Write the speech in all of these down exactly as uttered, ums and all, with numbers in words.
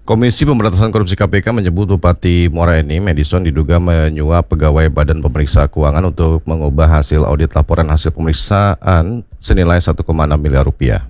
Komisi Pemberantasan Korupsi K P K menyebut Bupati Muara Enim, Edison, diduga menyuap pegawai Badan Pemeriksa Keuangan untuk mengubah hasil audit laporan hasil pemeriksaan senilai satu koma enam miliar rupiah.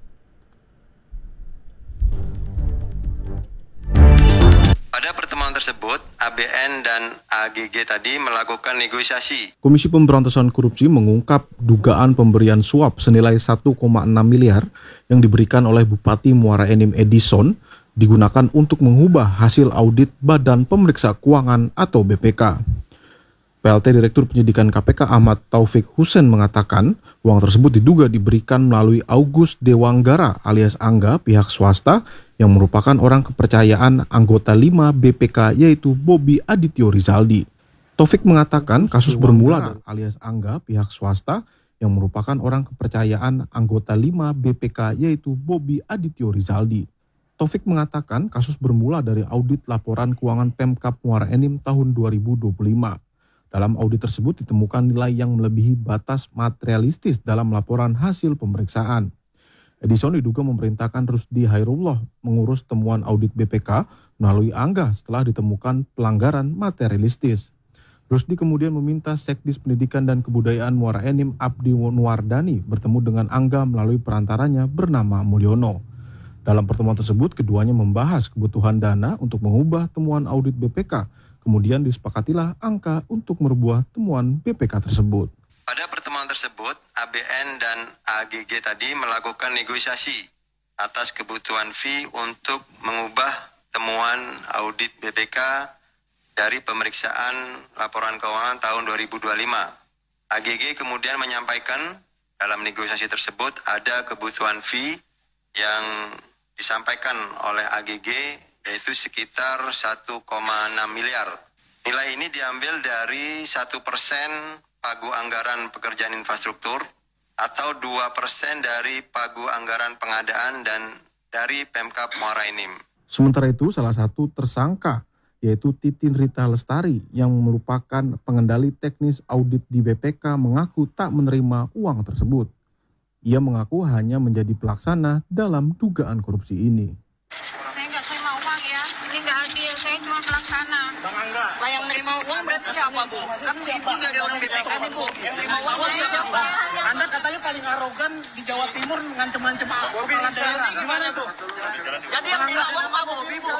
Pada pertemuan tersebut, A B N dan A G G tadi melakukan negosiasi. Komisi Pemberantasan Korupsi mengungkap dugaan pemberian suap senilai satu koma enam miliar yang diberikan oleh Bupati Muara Enim Edison digunakan untuk mengubah hasil audit Badan Pemeriksa Keuangan atau B P K. P L T Direktur Penyidikan K P K Ahmad Taufik Husein mengatakan uang tersebut diduga diberikan melalui August Dewanggara alias Angga pihak swasta yang merupakan orang kepercayaan anggota lima B P K yaitu Bobi Adityo Rizaldi. Taufik mengatakan kasus bermula dari alias Angga pihak swasta yang merupakan orang kepercayaan anggota lima B P K yaitu Bobi Adityo Rizaldi. Taufik mengatakan kasus bermula dari audit laporan keuangan Pemkab Muara Enim tahun dua ribu dua puluh lima. Dalam audit tersebut ditemukan nilai yang melebihi batas materialistis dalam laporan hasil pemeriksaan. Edison diduga memerintahkan Rusdi Hairullah mengurus temuan audit B P K melalui Angga setelah ditemukan pelanggaran materialistis. Rusdi kemudian meminta Sekdis Pendidikan dan Kebudayaan Muara Enim Abdi Nuwardani bertemu dengan Angga melalui perantaranya bernama Mulyono. Dalam pertemuan tersebut, keduanya membahas kebutuhan dana untuk mengubah temuan audit B P K. Kemudian disepakatilah angka untuk merubah temuan B P K tersebut. Pada pertemuan tersebut, A B N dan A G G tadi melakukan negosiasi atas kebutuhan fee untuk mengubah temuan audit B P K dari pemeriksaan laporan keuangan tahun dua ribu dua puluh lima. A G G kemudian menyampaikan dalam negosiasi tersebut ada kebutuhan fee yang disampaikan oleh A G G yaitu sekitar satu koma enam miliar. Nilai ini diambil dari satu persen pagu anggaran pekerjaan infrastruktur atau dua persen dari pagu anggaran pengadaan dan dari Pemkab Muara Enim. Sementara itu salah satu tersangka yaitu Titin Rita Lestari yang merupakan pengendali teknis audit di B P K mengaku tak menerima uang tersebut. Ia mengaku hanya menjadi pelaksana dalam dugaan korupsi ini. Saya nggak terima uang ya, ini nggak adil, saya cuma pelaksana. Bang Angga, Lah yang nerima uang berarti siapa, Bu? Kan ibu dari orang B P K nih, Bu. Yang nerima uang Bawahnya siapa? Anda katanya paling arogan di Jawa Timur ngancem-ngancem kepala daerah. Gimana, Bu? Jadi yang nerima uang Pak Bobi, Bu.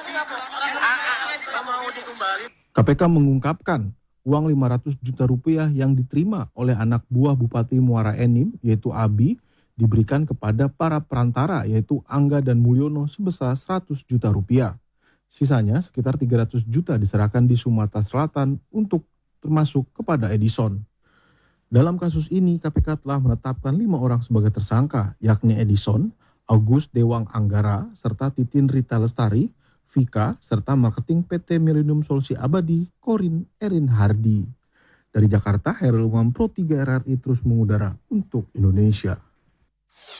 Mau dikembali. K P K mengungkapkan uang lima ratus juta rupiah yang diterima oleh anak buah Bupati Muara Enim yaitu Abi diberikan kepada para perantara yaitu Angga dan Mulyono sebesar seratus juta rupiah. Sisanya sekitar tiga ratus juta diserahkan di Sumatera Selatan untuk termasuk kepada Edison. Dalam kasus ini K P K telah menetapkan lima orang sebagai tersangka yakni Edison, August Dewang Anggara, serta Titin Rita Lestari, Vika, serta marketing P T Millennium Solusi Abadi, Korin Erin Hardi. Dari Jakarta, Hairul Umam Pro tiga R R I terus mengudara untuk Indonesia.